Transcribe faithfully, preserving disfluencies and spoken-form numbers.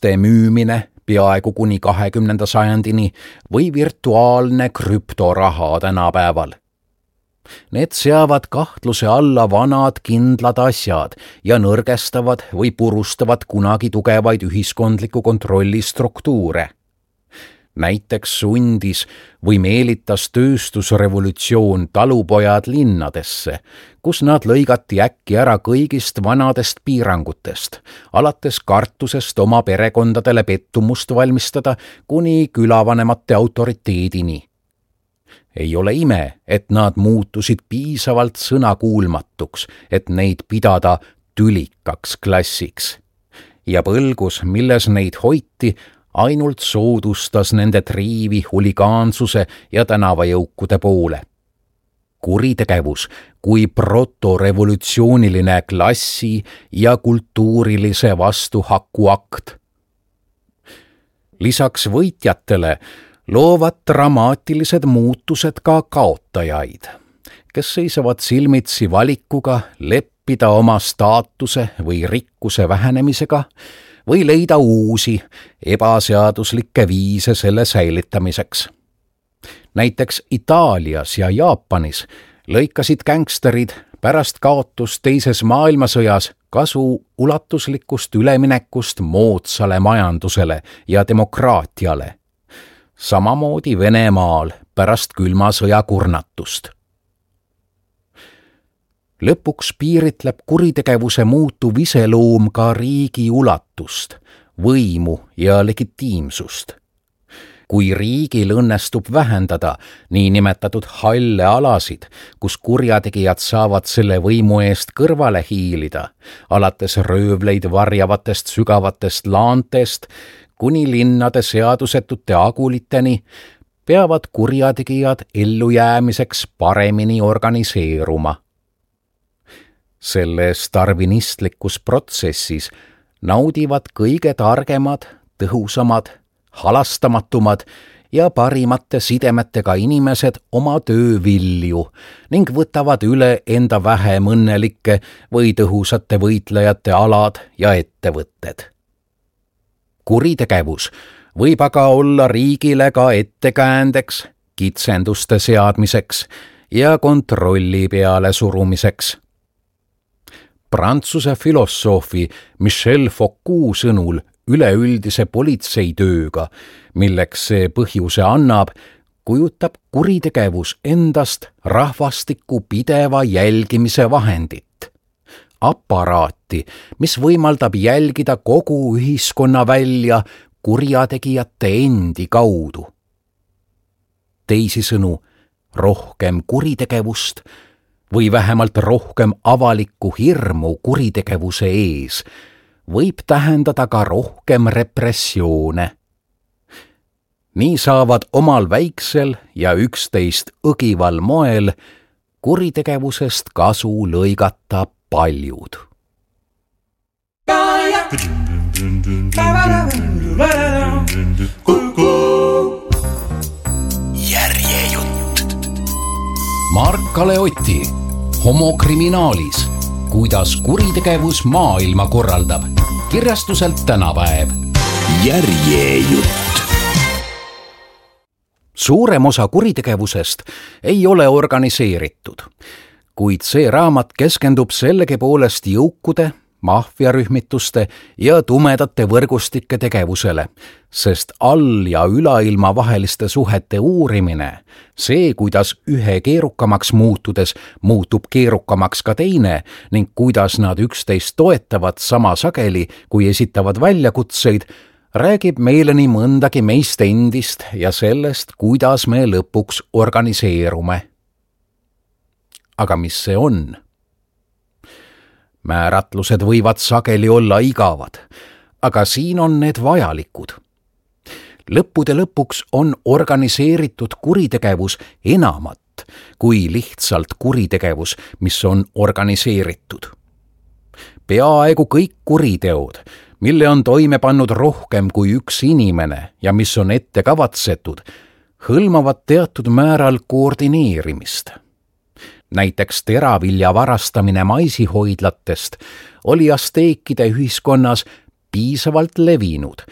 teenuste müümine peaaegu kuni kahekümnenda sajandini või virtuaalne krüptoraha tänapäeval. Need seavad kahtluse alla vanad kindlad asjad ja nõrgestavad või purustavad kunagi tugevaid ühiskondliku kontrolli struktuure. Näiteks sundis või meelitas tööstusrevolutsioon talupojad linnadesse, kus nad lõigati äkki ära kõigist vanadest piirangutest, alates kartusest oma perekondadele pettumust valmistada kuni külavanemate autoriteedini. Ei ole ime, et nad muutusid piisavalt sõnakuulmatuks, et neid pidada tülikaks klassiks. Ja põlgus, milles neid hoiti, ainult soodustas nende triivi huligaansuse ja tänavajõukude poole. Kuritegevus kui protorevolutsiooniline klassi ja kultuurilise vastuhaku akt. Lisaks võitjatele loovad dramaatilised muutused ka kaotajaid, kes seisavad silmitsi valikuga leppida oma staatuse või rikkuse vähenemisega või leida uusi ebaseaduslikke viise selle säilitamiseks. Näiteks Itaalias ja Jaapanis lõikasid gängsterid pärast kaotust teises maailmasõjas kasu ulatuslikust üleminekust moodsale majandusele ja demokraatiale. Samamoodi Venemaal pärast külma sõja kurnatust. Lõpuks piiritleb kuritegevuse muutuv iseloom ka riigi ulatust, võimu ja legitiimsust. Kui riigil õnnestub vähendada niinimetatud halle alasid, kus kurjategijad saavad selle võimu eest kõrvale hiilida, alates röövleid varjavatest sügavatest laantest kuni linnade seadusetute aguliteni, peavad kurjategijad ellujäämiseks paremini organiseeruma. Selles darwinistlikus protsessis naudivad kõige targemad, tõhusamad, halastamatumad ja parimate sidemetega inimesed oma töövilju ning võtavad üle enda vähem õnnelike või tõhusate võitlejate alad ja ettevõtted. Kuritegevus võib aga olla riigile ka ettekäändeks, kitsenduste seadmiseks ja kontrolli peale surumiseks. Prantsuse filosoofi Michel Foucault sõnul üleüldise politseitööga, milleks see põhjuse annab, kujutab kuritegevus endast rahvastiku pideva jälgimise vahendit. Aparaati, mis võimaldab jälgida kogu ühiskonna välja kurjategijate endi kaudu. Teisisõnu, rohkem kuritegevust või vähemalt rohkem avalikku hirmu kuritegevuse ees võib tähendada ka rohkem repressioone. Nii saavad omal väiksel ja üksteist õgival moel kuritegevusest kasu lõigata paljud. Järjejutt. Mark Kaleotti, Homokriminaalis, kuidas kuritegevus maailma korraldab. Kirjastuselt Tänapäev. Järjejutt. Suurem osa kuritegevusest ei ole organiseeritud, kuid see raamat keskendub sellegipoolest jõukude, maffiarühmituste ja tumedate võrgustike tegevusele, sest all- ja ülailma vaheliste suhete uurimine, see, kuidas ühe keerukamaks muutudes muutub keerukamaks ka teine ning kuidas nad üksteist toetavad sama sageli, kui esitavad väljakutseid, räägib meile nii mõndagi meist endist ja sellest, kuidas me lõpuks organiseerume. Aga mis see on? Määratlused võivad sageli olla igavad, aga siin on need vajalikud. Lõppude lõpuks on organiseeritud kuritegevus enamat kui lihtsalt kuritegevus, mis on organiseeritud. Peaaegu kõik kuriteod, mille on toime pannud rohkem kui üks inimene ja mis on ette kavatsetud, hõlmavad teatud määral koordineerimist. Näiteks teravilja varastamine maisihoidlatest oli asteekide ühiskonnas piisavalt levinud,